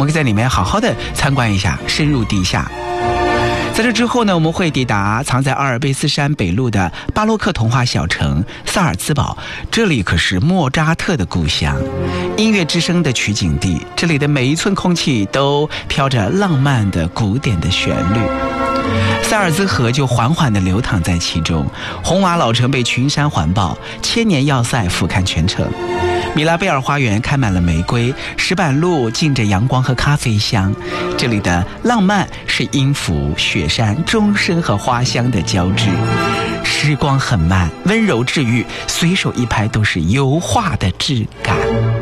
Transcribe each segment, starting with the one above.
们可以在里面好好的参观一下，深入地下。在这之后呢，我们会抵达藏在阿尔卑斯山北麓的巴洛克童话小城萨尔兹堡，这里可是莫扎特的故乡，音乐之声的取景地，这里的每一寸空气都飘着浪漫的古典的旋律。萨尔兹河就缓缓地流淌在其中，红瓦老城被群山环抱，千年要塞俯瞰全城。米拉贝尔花园开满了玫瑰，石板路浸着阳光和咖啡香。这里的浪漫是音符、雪山、钟声和花香的交织。时光很慢，温柔治愈，随手一拍都是油画的质感。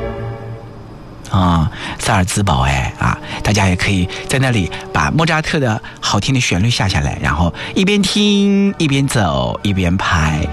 萨尔兹堡大家也可以在那里把莫扎特的好听的旋律下来，然后一边听一边走一边拍，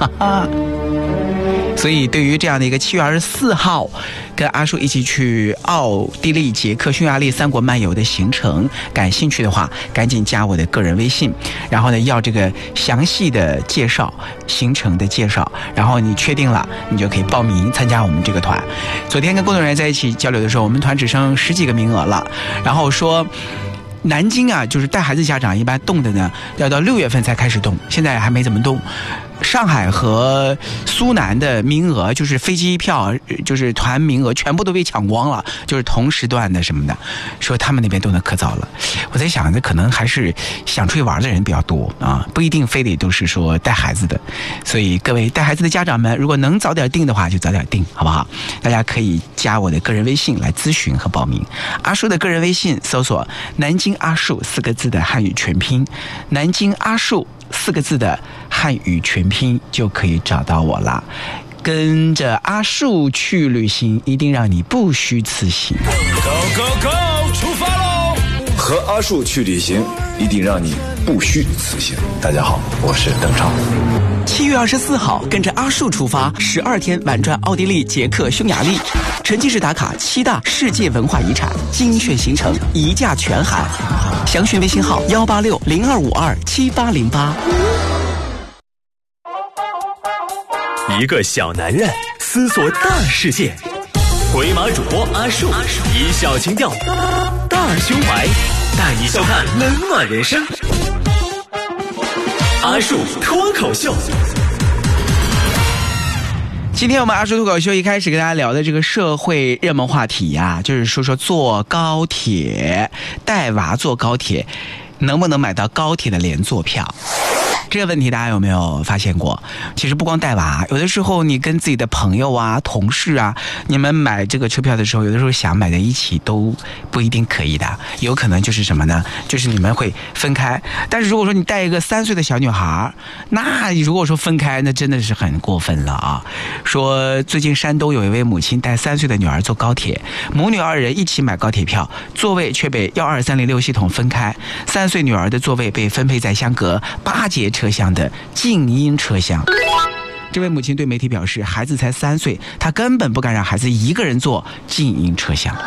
所以对于这样的一个7月24号跟阿树一起去奥地利、捷克、匈牙利3国漫游的行程感兴趣的话，赶紧加我的个人微信，然后呢要这个详细的介绍，行程的介绍，然后你确定了，你就可以报名参加我们这个团。昨天跟工作人员在一起交流的时候，我们团只剩10几个名额了，然后说南京就是带孩子家长一般动的呢，要到6月份才开始动，现在还没怎么动。上海和苏南的名额，就是飞机票，就是团名额全部都被抢光了，就是同时段的什么的，说他们那边动得可早了。我在想，这可能还是想出去玩的人比较多不一定非得都是说带孩子的。所以各位带孩子的家长们，如果能早点订的话，就早点订，好不好？大家可以加我的个人微信来咨询和报名。阿树的个人微信搜索南京阿树4个字的汉语全拼，南京阿树4个字的汉语全拼就可以找到我了。跟着阿树去旅行，一定让你不虚此行。 Go go go， 出发喽！和阿树去旅行，一定让你不虚此行。大家好，我是邓超。 7月24号，跟着阿树出发，12天玩转奥地利、捷克、匈牙利，沉浸式打卡7大世界文化遗产，精选行程，一价全含。详询微信号186-0252-7808。 一个小男人思索大世界，鬼马主播阿树以小情调大胸怀带你笑看冷暖人生。阿树脱口秀。 今天我们阿树脱口秀一开始跟大家聊的这个社会热门话题就是说坐高铁，带娃坐高铁能不能买到高铁的连坐票。这个问题大家有没有发现过？其实不光带娃，有的时候你跟自己的朋友同事你们买这个车票的时候，有的时候想买在一起都不一定可以的，有可能就是什么呢？就是你们会分开。但是如果说你带一个3岁的小女孩，那如果说分开，那真的是很过分了说最近山东有一位母亲带3岁的女儿坐高铁，母女2人一起买高铁票，座位却被12306系统分开，3岁女儿的座位被分配在相隔8节车厢的静音车厢。这位母亲对媒体表示，孩子才3岁，她根本不敢让孩子一个人坐静音车厢。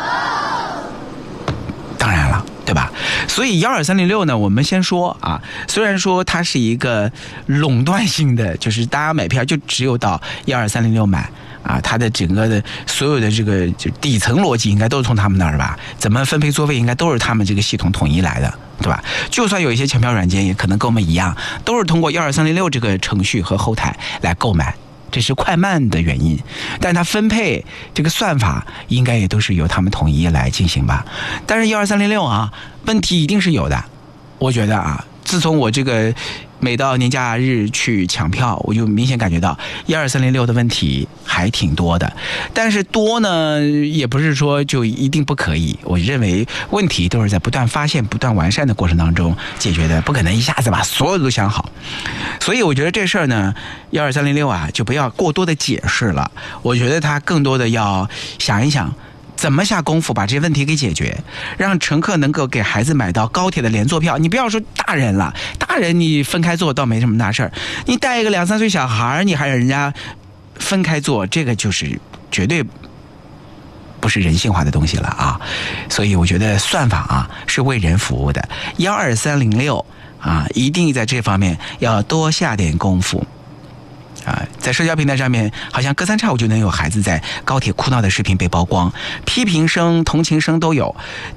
当然了，对吧？所以12306呢，我们先说虽然说它是一个垄断性的，就是大家买票就只有到12306买它的整个的所有的这个就底层逻辑应该都是从他们那儿吧，怎么分配座位应该都是他们这个系统统一来的，对吧？就算有一些抢票软件也可能跟我们一样，都是通过12306这个程序和后台来购买，这是快慢的原因，但它分配这个算法应该也都是由他们统一来进行吧。但是12306问题一定是有的。我觉得自从我这个每到年假日去抢票，我就明显感觉到12306的问题还挺多的。但是多呢，也不是说就一定不可以。我认为问题都是在不断发现、不断完善的过程当中解决的，不可能一下子把所有的都想好。所以我觉得这事儿呢，12306就不要过多的解释了。我觉得他更多的要想一想，怎么下功夫把这些问题给解决，让乘客能够给孩子买到高铁的连坐票。你不要说大人了，大人你分开坐倒没什么大事儿，你带一个2、3岁小孩，你还让人家分开坐，这个就是绝对不是人性化的东西了所以我觉得算法是为人服务的。12306一定在这方面要多下点功夫。在社交平台上面，好像隔三差五就能有孩子在高铁哭闹的视频被曝光，批评声、同情声都有。